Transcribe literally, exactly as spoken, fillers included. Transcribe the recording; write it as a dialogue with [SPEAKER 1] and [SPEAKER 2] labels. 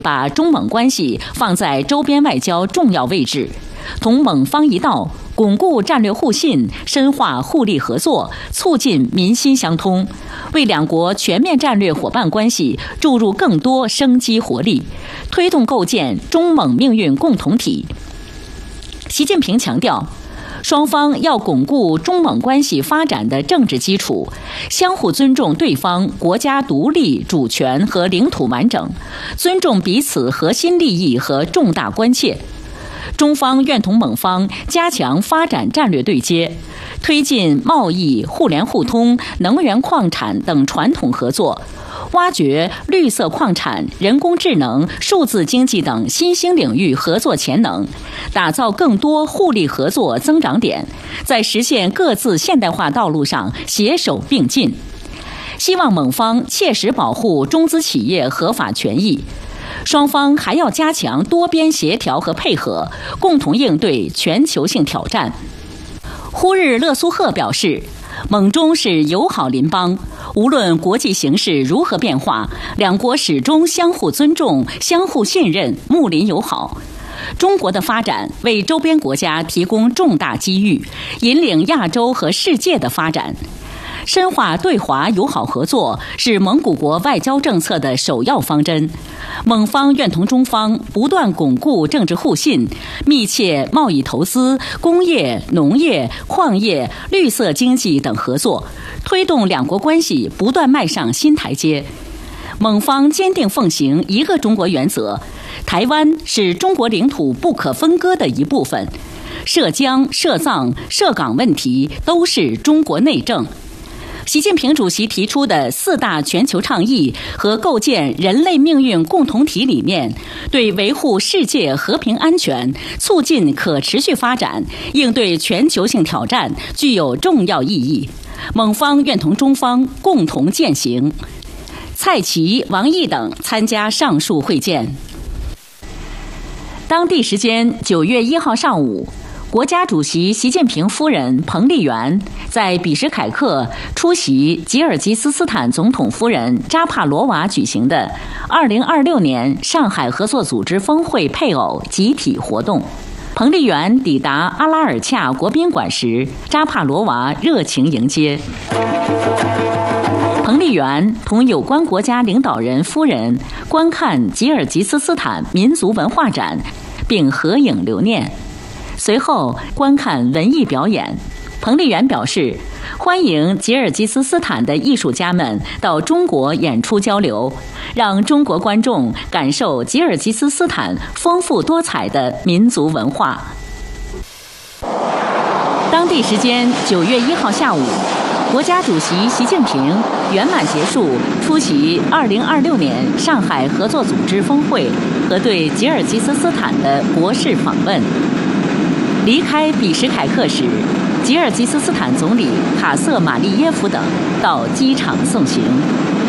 [SPEAKER 1] 把中蒙关系放在周边外交重要位置，同蒙方一道，巩固战略互信，深化互利合作，促进民心相通，为两国全面战略伙伴关系注入更多生机活力，推动构建中蒙命运共同体。习近平强调，双方要巩固中蒙关系发展的政治基础，相互尊重对方国家独立、主权和领土完整，尊重彼此核心利益和重大关切。中方愿同蒙方加强发展战略对接，推进贸易、互联互通、能源矿产等传统合作，挖掘绿色矿产、人工智能、数字经济等新兴领域合作潜能，打造更多互利合作增长点，在实现各自现代化道路上携手并进。希望蒙方切实保护中资企业合法权益。双方还要加强多边协调和配合，共同应对全球性挑战。呼日勒苏赫表示，蒙中是友好邻邦，无论国际形势如何变化，两国始终相互尊重、相互信任，睦邻友好。中国的发展为周边国家提供重大机遇，引领亚洲和世界的发展。深化对华友好合作是蒙古国外交政策的首要方针。蒙方愿同中方不断巩固政治互信，密切贸易投资、工业、农业、矿业、绿色经济等合作，推动两国关系不断迈上新台阶。蒙方坚定奉行一个中国原则，台湾是中国领土不可分割的一部分，涉疆、涉藏、涉港问题都是中国内政。习近平主席提出的四大全球倡议和构建人类命运共同体理念，对维护世界和平安全、促进可持续发展、应对全球性挑战具有重要意义。蒙方愿同中方共同践行。蔡奇、王毅等参加上述会见。当地时间九月一号上午，国家主席习近平夫人彭丽媛在比什凯克出席吉尔吉斯斯坦总统夫人扎帕罗娃举行的二零二六年上海合作组织峰会配偶集体活动。彭丽媛抵达阿拉尔恰国宾馆时，扎帕罗娃热情迎接。彭丽媛同有关国家领导人夫人观看吉尔吉斯斯坦民族文化展，并合影留念。随后观看文艺表演。彭丽媛表示，欢迎吉尔吉斯斯坦的艺术家们到中国演出交流，让中国观众感受吉尔吉斯斯坦丰富多彩的民族文化。当地时间九月一号下午，国家主席习近平圆满结束出席二零二六年上海合作组织峰会和对吉尔吉斯斯坦的国事访问。离开比什凯克时，吉尔吉斯斯坦总理卡瑟马利耶夫等到机场送行。